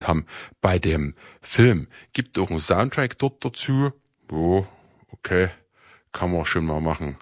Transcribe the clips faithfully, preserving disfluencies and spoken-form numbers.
haben bei dem Film. Gibt auch einen Soundtrack dort dazu. Oh, okay, kann man schon mal machen.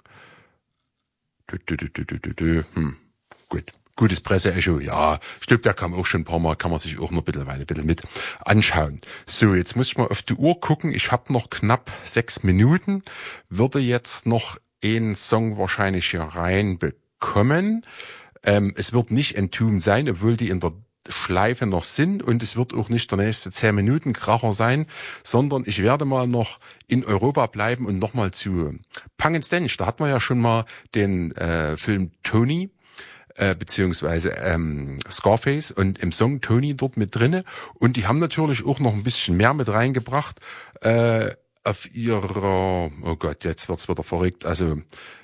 Du, du, du, du, du, du. Hm. Gut. Gutes Presseecho, ja. Ich glaube, da kam auch schon ein paar Mal, kann man sich auch noch mittlerweile ein bisschen mit anschauen. So, jetzt muss ich mal auf die Uhr gucken. Ich habe noch knapp sechs Minuten. Würde jetzt noch einen Song wahrscheinlich hier reinbekommen. Ähm, es wird nicht Entombed sein, obwohl die in der Schleife noch sind, und es wird auch nicht der nächste zehn Minuten Kracher sein, sondern ich werde mal noch in Europa bleiben und nochmal zu Punk and Stench. Da hat man ja schon mal den äh, Film Tony äh, beziehungsweise ähm, Scarface und im Song Tony dort mit drinne, und die haben natürlich auch noch ein bisschen mehr mit reingebracht äh, auf ihrer, oh Gott, jetzt wird's wieder verrückt, also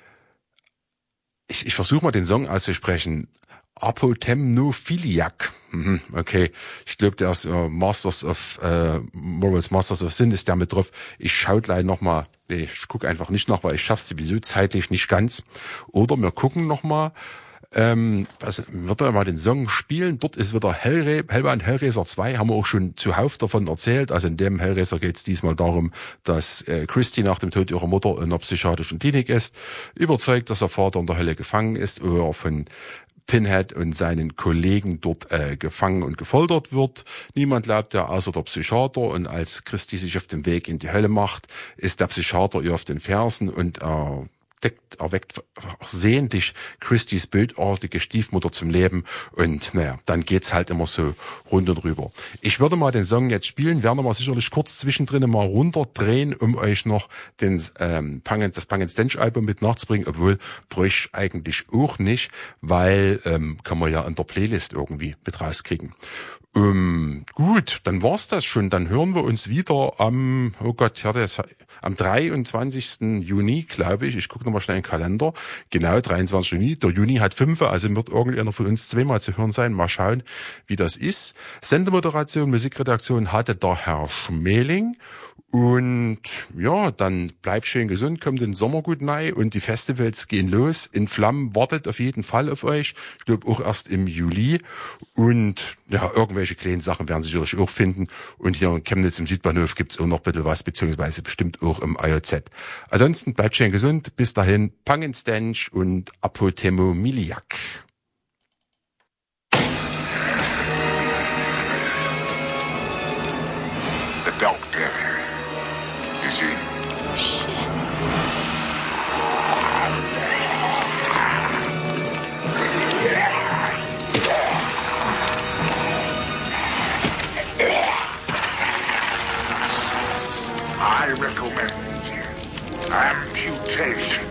ich, ich versuche mal den Song auszusprechen. Apotemnophiliac. Mhm, okay, ich glaube, der ist äh, Masters of äh, Morals, Masters of Sin ist der mit drauf. Ich schaue gleich nochmal, nee, ich gucke einfach nicht nach, weil ich schaff's sowieso zeitlich nicht ganz. Oder wir gucken nochmal, ähm, was wird er mal den Song spielen? Dort ist wieder Hellra- Hellbound Hellraiser zwei, haben wir auch schon zuhauf davon erzählt. Also in dem Hellraiser geht es diesmal darum, dass äh, Christy nach dem Tod ihrer Mutter in einer psychiatrischen Klinik ist, überzeugt, dass ihr Vater in der Hölle gefangen ist, oder von Pinhead und seinen Kollegen dort äh, gefangen und gefoltert wird. Niemand glaubt ja, außer der Psychiater, und als Christy sich auf den Weg in die Hölle macht, ist der Psychiater ihr auf den Fersen und äh, deckt, erweckt versehentlich Christys bötartige Stiefmutter zum Leben, und naja, dann geht's halt immer so rund und rüber. Ich würde mal den Song jetzt spielen, werde mal sicherlich kurz zwischendrin mal runterdrehen, um euch noch den ähm, Punk, das Punk and Stench Album mit nachzubringen, obwohl bräuchte ich eigentlich auch nicht, weil ähm, kann man ja in der Playlist irgendwie mit rauskriegen. Ähm, gut, dann war's das schon. Dann hören wir uns wieder am, oh Gott, ich hatte jetzt, am dreiundzwanzigsten Juni, glaube ich. Ich gucke nochmal schnell in den Kalender. Genau, dreiundzwanzigsten Juni. Der Juni hat fünf, also wird irgendeiner von uns zweimal zu hören sein. Mal schauen, wie das ist. Sendemoderation, Musikredaktion hatte der Herr Schmeling. Und ja, dann bleibt schön gesund, kommt den Sommer gut rein und die Festivals gehen los. In Flammen wartet auf jeden Fall auf euch. Ich glaube auch erst im Juli. Und ja, irgendwelche kleinen Sachen werden Sie sicherlich auch finden. Und hier in Chemnitz im Südbahnhof gibt's auch noch ein bisschen was, beziehungsweise bestimmt auch im I O Z. Ansonsten bleibt schön gesund. Bis dahin, Punk and Stench und Apotemnophiliac. The doctor. Is he? Shit. I recommend amputation.